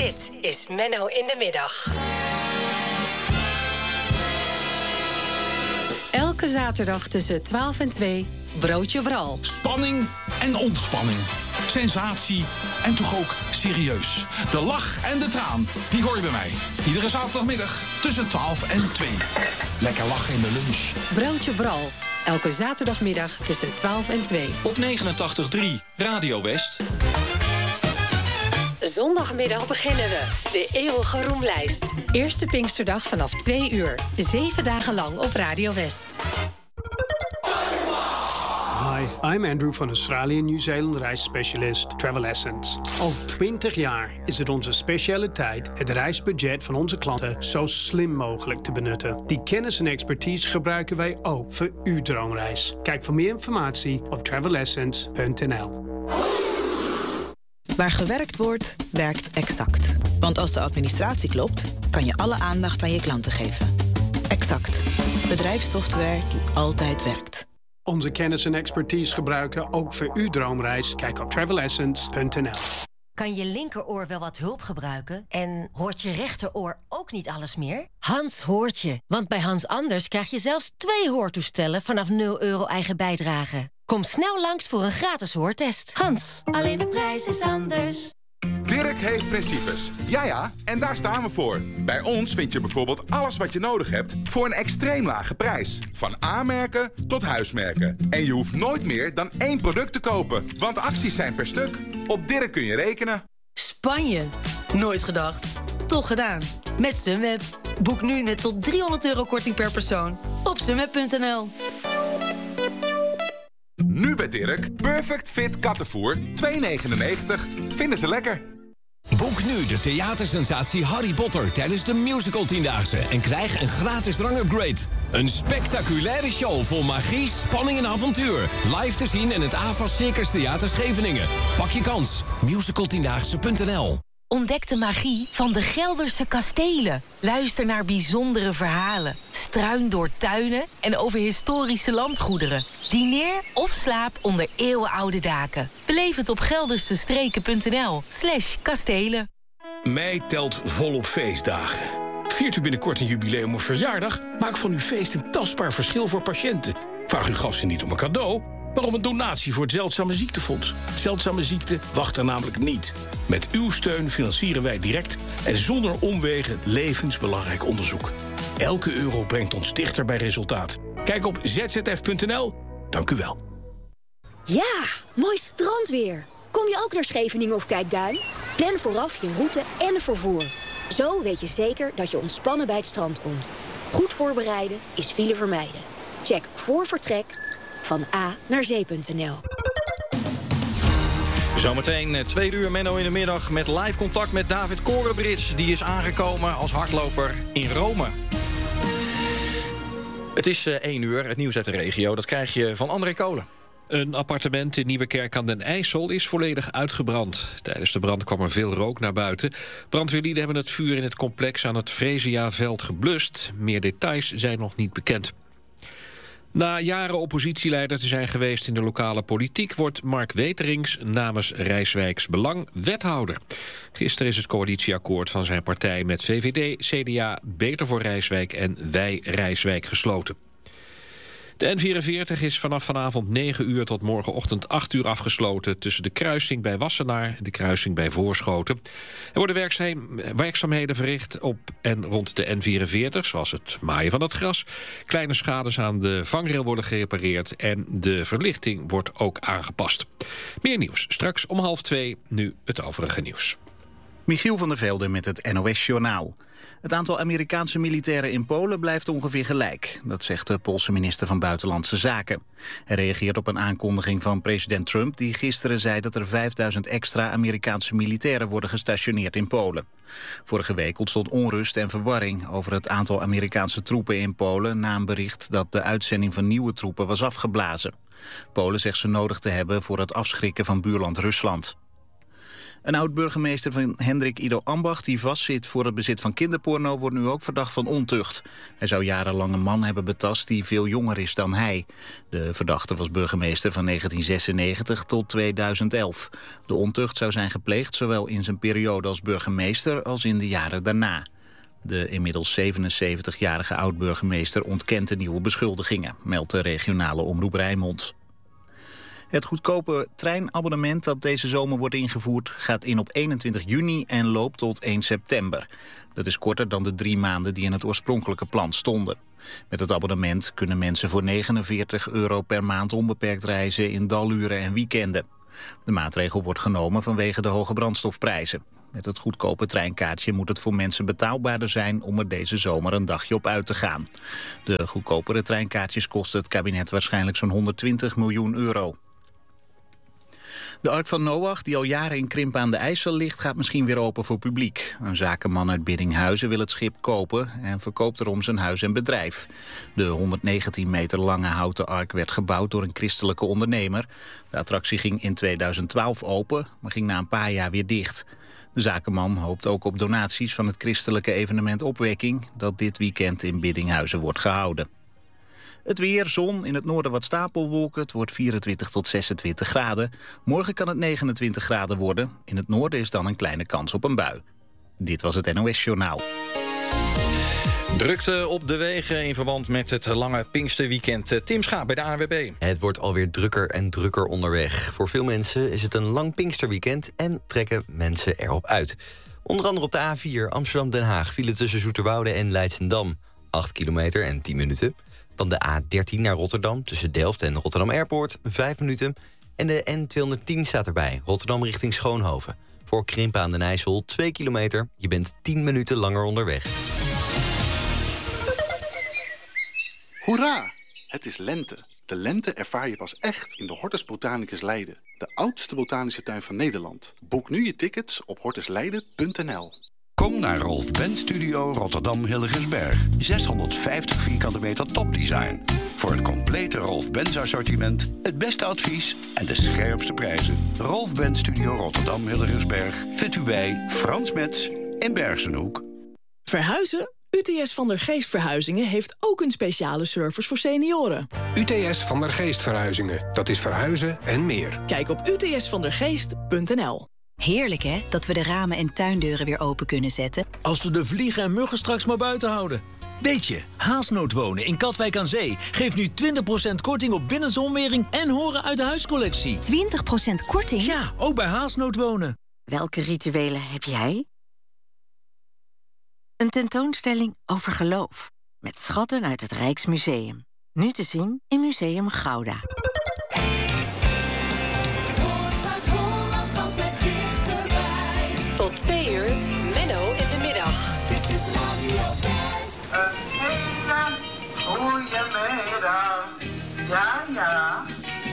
Dit is Menno in de Middag. Elke zaterdag tussen 12 en 2, Broodje Bral. Spanning en ontspanning. Sensatie en toch ook serieus. De lach en de traan, die hoor je bij mij. Iedere zaterdagmiddag tussen 12 en 2. Lekker lachen in de lunch. Broodje Bral. Elke zaterdagmiddag tussen 12 en 2. Op 89.3 Radio West. Zondagmiddag beginnen we. De eeuwige roemlijst. Eerste Pinksterdag vanaf 2 uur. 7 dagen lang op Radio West. Hi, I'm Andrew van Australië Nieuw-Zeeland reisspecialist Travel Essence. Al 20 jaar is het onze specialiteit het reisbudget van onze klanten zo slim mogelijk te benutten. Die kennis en expertise gebruiken wij ook voor uw droomreis. Kijk voor meer informatie op travelessence.nl. Waar gewerkt wordt, werkt Exact. Want als de administratie klopt, kan je alle aandacht aan je klanten geven. Exact. Bedrijfssoftware die altijd werkt. Onze kennis en expertise gebruiken ook voor uw droomreis. Kijk op travelessence.nl. Kan je linkeroor wel wat hulp gebruiken? En hoort je rechteroor ook niet alles meer? Hans hoort je. Want bij Hans Anders krijg je zelfs 2 hoortoestellen vanaf €0 eigen bijdrage. Kom snel langs voor een gratis hoortest. Hans, alleen de prijs is anders. Dirk heeft principes. Ja, en daar staan we voor. Bij ons vind je bijvoorbeeld alles wat je nodig hebt voor een extreem lage prijs. Van A-merken tot huismerken. En je hoeft nooit meer dan 1 product te kopen, want acties zijn per stuk. Op Dirk kun je rekenen. Spanje? Nooit gedacht. Toch gedaan. Met Sunweb. Boek nu net tot €300 korting per persoon op sunweb.nl. Nu bij Dirk. Perfect Fit kattenvoer. $2,99. Vinden ze lekker. Boek nu de theatersensatie Harry Potter tijdens de Musical 10-daagse en krijg een gratis drangupgrade. Een spectaculaire show vol magie, spanning en avontuur. Live te zien in het AVAS Circus Theater Scheveningen. Pak je kans. Musicaltiendaagse.nl. Ontdek de magie van de Gelderse kastelen. Luister naar bijzondere verhalen. Struin door tuinen en over historische landgoederen. Dineer of slaap onder eeuwenoude daken. Beleef het op geldersestreken.nl/kastelen. Mei telt volop feestdagen. Viert u binnenkort een jubileum of verjaardag? Maak van uw feest een tastbaar verschil voor patiënten. Vraag uw gasten niet om een cadeau, maar om een donatie voor het Zeldzame Ziektefonds. Zeldzame ziekten wachten namelijk niet. Met uw steun financieren wij direct en zonder omwegen levensbelangrijk onderzoek. Elke euro brengt ons dichter bij resultaat. Kijk op zzf.nl. Dank u wel. Ja, mooi strandweer. Kom je ook naar Scheveningen of Kijkduin? Plan vooraf je route en vervoer. Zo weet je zeker dat je ontspannen bij het strand komt. Goed voorbereiden is file vermijden. Check voor vertrek van A naar zee.nl. Zometeen 2 uur Menno in de Middag met live contact met David Korenbrits. Die is aangekomen als hardloper in Rome. Het is 1 uur, het nieuws uit de regio. Dat krijg je van André Kolen. Een appartement in Nieuwekerk aan den IJssel is volledig uitgebrand. Tijdens de brand kwam er veel rook naar buiten. Brandweerlieden hebben het vuur in het complex aan het Freesiaveld geblust. Meer details zijn nog niet bekend. Na jaren oppositieleider te zijn geweest in de lokale politiek wordt Mark Weterings namens Rijswijks Belang wethouder. Gisteren is het coalitieakkoord van zijn partij met VVD, CDA, Beter voor Rijswijk en Wij Rijswijk gesloten. De N44 is vanaf vanavond 9 uur tot morgenochtend 8 uur afgesloten tussen de kruising bij Wassenaar en de kruising bij Voorschoten. Er worden werkzaamheden verricht op en rond de N44, zoals het maaien van het gras. Kleine schades aan de vangrail worden gerepareerd en de verlichting wordt ook aangepast. Meer nieuws straks om 13:30, nu het overige nieuws. Michiel van der Velde met het NOS-journaal. Het aantal Amerikaanse militairen in Polen blijft ongeveer gelijk. Dat zegt de Poolse minister van Buitenlandse Zaken. Hij reageert op een aankondiging van president Trump, die gisteren zei dat er 5000 extra Amerikaanse militairen worden gestationeerd in Polen. Vorige week ontstond onrust en verwarring over het aantal Amerikaanse troepen in Polen na een bericht dat de uitzending van nieuwe troepen was afgeblazen. Polen zegt ze nodig te hebben voor het afschrikken van buurland Rusland. Een oud-burgemeester van Hendrik Ido Ambacht die vastzit voor het bezit van kinderporno wordt nu ook verdacht van ontucht. Hij zou jarenlang een man hebben betast die veel jonger is dan hij. De verdachte was burgemeester van 1996 tot 2011. De ontucht zou zijn gepleegd zowel in zijn periode als burgemeester als in de jaren daarna. De inmiddels 77-jarige oud-burgemeester ontkent de nieuwe beschuldigingen, meldt de regionale omroep Rijnmond. Het goedkope treinabonnement dat deze zomer wordt ingevoerd gaat in op 21 juni en loopt tot 1 september. Dat is korter dan de 3 maanden die in het oorspronkelijke plan stonden. Met het abonnement kunnen mensen voor €49 per maand onbeperkt reizen in daluren en weekenden. De maatregel wordt genomen vanwege de hoge brandstofprijzen. Met het goedkope treinkaartje moet het voor mensen betaalbaarder zijn om er deze zomer een dagje op uit te gaan. De goedkopere treinkaartjes kosten het kabinet waarschijnlijk zo'n €120 miljoen. De Ark van Noach, die al jaren in Krimpen aan de IJssel ligt, gaat misschien weer open voor publiek. Een zakenman uit Biddinghuizen wil het schip kopen en verkoopt erom zijn huis en bedrijf. De 119 meter lange houten ark werd gebouwd door een christelijke ondernemer. De attractie ging in 2012 open, maar ging na een paar jaar weer dicht. De zakenman hoopt ook op donaties van het christelijke evenement Opwekking, dat dit weekend in Biddinghuizen wordt gehouden. Het weer, zon, in het noorden wat stapelwolken. Het wordt 24 tot 26 graden. Morgen kan het 29 graden worden. In het noorden is dan een kleine kans op een bui. Dit was het NOS Journaal. Drukte op de wegen in verband met het lange Pinksterweekend. Tim Schaap bij de ANWB. Het wordt alweer drukker en drukker onderweg. Voor veel mensen is het een lang Pinksterweekend en trekken mensen erop uit. Onder andere op de A4 Amsterdam-Den Haag vielen tussen Zoeterwoude en Leidschendam 8 kilometer en 10 minuten. Dan de A13 naar Rotterdam tussen Delft en Rotterdam Airport 5 minuten. En de N210 staat erbij, Rotterdam richting Schoonhoven. Voor Krimpen aan den IJssel 2 kilometer. Je bent 10 minuten langer onderweg. Hoera! Het is lente. De lente ervaar je pas echt in de Hortus Botanicus Leiden. De oudste botanische tuin van Nederland. Boek nu je tickets op hortusleiden.nl. Kom naar Rolf Benz Studio Rotterdam Hillegersberg. 650 vierkante meter topdesign. Voor het complete Rolf Benz assortiment, het beste advies en de scherpste prijzen. Rolf Benz Studio Rotterdam Hillegersberg vindt u bij Frans Metz in Bergenhoek. Verhuizen? UTS Van der Geest Verhuizingen heeft ook een speciale service voor senioren. UTS Van der Geest Verhuizingen. Dat is verhuizen en meer. Kijk op utsvandergeest.nl. Heerlijk hè, dat we de ramen en tuindeuren weer open kunnen zetten. Als we de vliegen en muggen straks maar buiten houden. Weet je, Haasnoot Wonen in Katwijk aan Zee geeft nu 20% korting op binnenzonwering en horen uit de huiscollectie. 20% korting? Ja, ook bij Haasnoot Wonen. Welke rituelen heb jij? Een tentoonstelling over geloof. Met schatten uit het Rijksmuseum. Nu te zien in Museum Gouda. Tot 2 uur, Menno